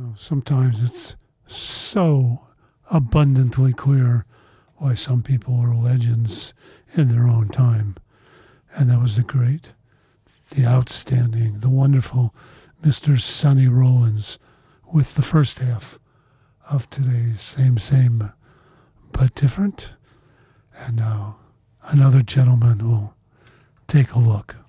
Sometimes it's so abundantly clear why some people are legends in their own time. And that was the outstanding, the wonderful Mr. Sonny Rollins with the first half of today's Same, But Different. And now another gentleman will take a look.